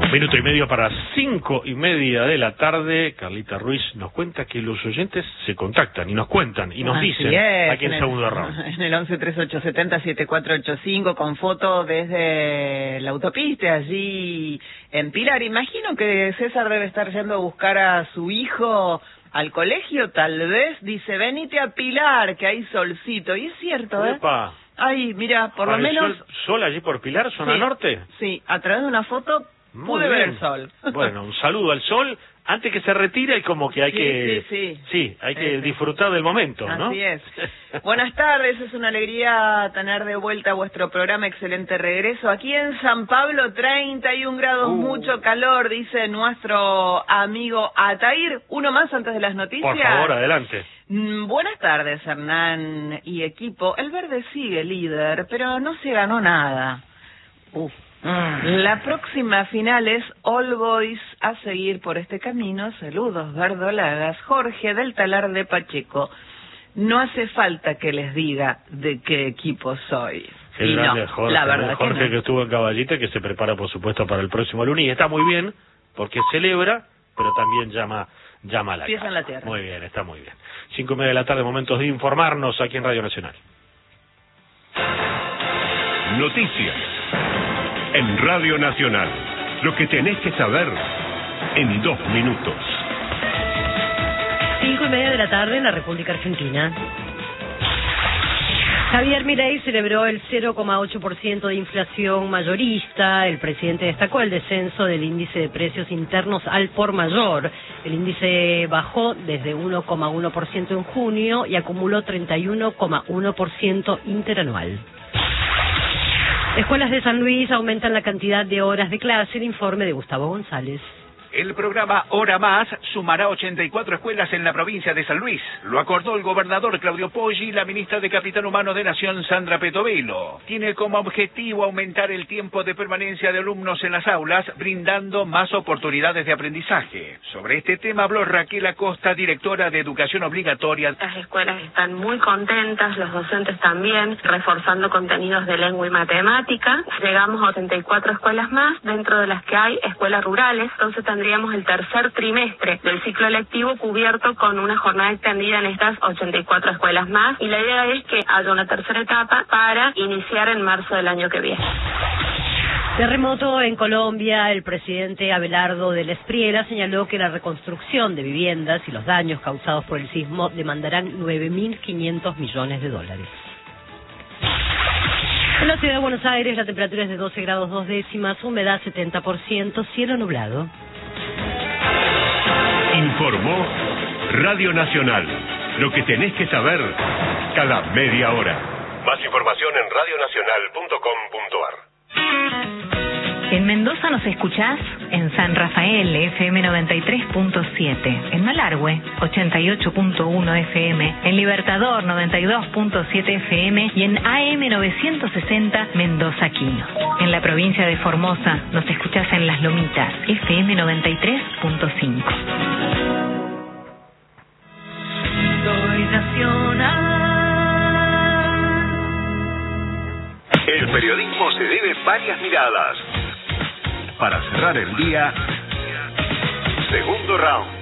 Minuto y medio para 5:30 de la tarde. Carlita Ruiz nos cuenta que los oyentes se contactan y nos cuentan y nos dicen aquí en Segundo Round. En el 113870-7485 con foto desde la autopista allí en Pilar. Imagino que César debe estar yendo a buscar a su hijo al colegio, tal vez. Dice, venite a Pilar, que hay solcito. Y es cierto, Epa. Ay, mira, por lo menos... ¿Sol allí por Pilar, zona norte? Sí, a través de una foto pude ver el sol. Bueno, un saludo al sol antes que se retire y como que hay que disfrutar del momento, ¿no? Así es. Buenas tardes, es una alegría tener de vuelta vuestro programa, excelente regreso. Aquí en San Pablo, 31 grados, mucho calor, dice nuestro amigo Atair. Uno más antes de las noticias. Por favor, adelante. Buenas tardes, Hernán y equipo. El verde sigue líder, pero no se ganó nada. La próxima final es All Boys. A seguir por este camino. Saludos, verdolagas. Jorge del Talar de Pacheco. No hace falta que les diga de qué equipo soy. El grande Jorge, la verdad Jorge que estuvo en Caballito y que se prepara, por supuesto, para el próximo lunes. Y está muy bien, porque celebra, pero también llama a la pies casa. En la tierra. Muy bien, está muy bien. 5:30 de la tarde, momentos de informarnos aquí en Radio Nacional. Noticias en Radio Nacional. Lo que tenés que saber en 2 minutos. 5:30 de la tarde en la República Argentina. Javier Milei celebró el 0,8% de inflación mayorista. El presidente destacó el descenso del índice de precios internos al por mayor. El índice bajó desde 1,1% en junio y acumuló 31,1% interanual. Escuelas de San Luis aumentan la cantidad de horas de clase. El informe de Gustavo González. El programa Hora Más sumará 84 escuelas en la provincia de San Luis. Lo acordó el gobernador Claudio Poggi y la ministra de Capital Humano de Nación, Sandra Petovelo. Tiene como objetivo aumentar el tiempo de permanencia de alumnos en las aulas, brindando más oportunidades de aprendizaje. Sobre este tema habló Raquel Acosta, directora de Educación Obligatoria. Las escuelas están muy contentas, los docentes también, reforzando contenidos de lengua y matemática. Llegamos a 84 escuelas más, dentro de las que hay escuelas rurales, entonces tendríamos el tercer trimestre del ciclo lectivo cubierto con una jornada extendida en estas 84 escuelas más, y la idea es que haya una tercera etapa para iniciar en marzo del año que viene. Terremoto en Colombia. El presidente Abelardo del Espriella señaló que la reconstrucción de viviendas y los daños causados por el sismo demandarán $9.500 millones. En la ciudad de Buenos Aires la temperatura es de 12 grados 2 décimas, humedad 70%, cielo nublado. Informó Radio Nacional. Lo que tenés que saber cada media hora. Más información en radionacional.com.ar. En Mendoza nos escuchás en San Rafael, FM 93.7, en Malargüe, 88.1 FM, en Libertador, 92.7 FM y en AM 960, Mendoza Quino. En la provincia de Formosa nos escuchás en Las Lomitas, FM 93.5. Soy nacional. El periodismo se debe varias miradas. Para cerrar el día, Segundo Round.